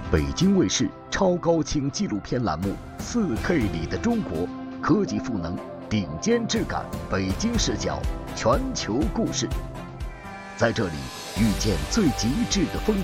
北京卫视超高清纪录片栏目《4K 里的中国》，科技赋能，顶尖质感，北京视角，全球故事。在这里遇见最极致的风